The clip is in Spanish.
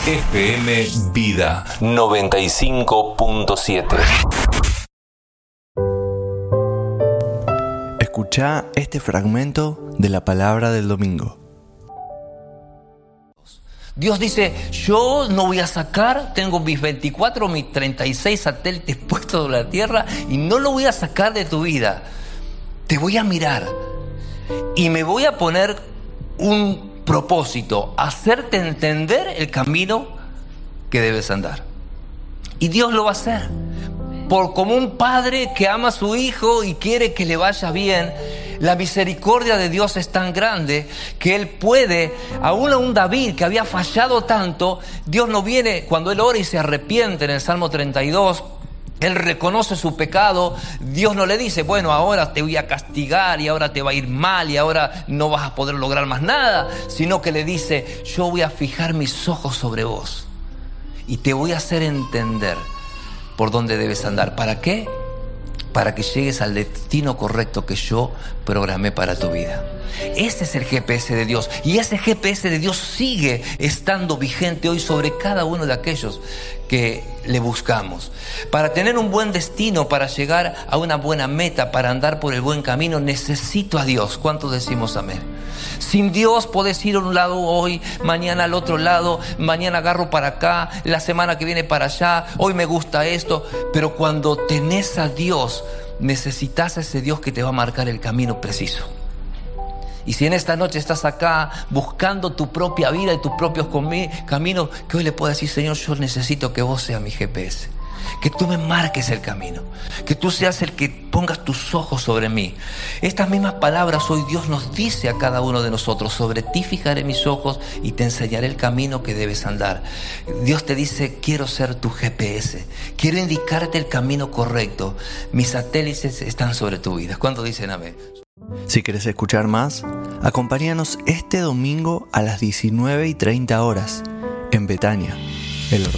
FM Vida 95.7. Escuchá este fragmento de la palabra del domingo. Dios dice, yo no voy a sacar, tengo mis 24, mis 36 satélites puestos en la tierra y no lo voy a sacar de tu vida. Te voy a mirar y me voy a poner un propósito, hacerte entender el camino que debes andar. Y Dios lo va a hacer. Como un padre que ama a su hijo y quiere que le vaya bien, la misericordia de Dios es tan grande que Él puede, aún a un David que había fallado tanto, Dios no viene, cuando él ora y se arrepiente en el Salmo 32, él reconoce su pecado, Dios no le dice, bueno, ahora te voy a castigar y ahora te va a ir mal y ahora no vas a poder lograr más nada, sino que le dice, yo voy a fijar mis ojos sobre vos y te voy a hacer entender por dónde debes andar. ¿Para qué? Para que llegues al destino correcto que yo programé para tu vida. Ese es el GPS de Dios. Y ese GPS de Dios sigue estando vigente hoy sobre cada uno de aquellos que le buscamos. Para tener un buen destino, para llegar a una buena meta, para andar por el buen camino, necesito a Dios. ¿Cuántos decimos amén? Sin Dios podés ir a un lado hoy, mañana al otro lado, mañana agarro para acá, la semana que viene para allá, hoy me gusta esto. Pero cuando tenés a Dios, necesitas a ese Dios que te va a marcar el camino preciso. Y si en esta noche estás acá buscando tu propia vida y tus propios caminos, que hoy le puedas decir, Señor, yo necesito que vos seas mi GPS. Que tú me marques el camino. Que tú seas el que pongas tus ojos sobre mí. Estas mismas palabras hoy Dios nos dice a cada uno de nosotros. Sobre ti fijaré mis ojos y te enseñaré el camino que debes andar. Dios te dice, quiero ser tu GPS. Quiero indicarte el camino correcto. Mis satélites están sobre tu vida. ¿Cuántos dicen amén? Si querés escuchar más, acompáñanos este domingo a las 19:30 horas en Betania, el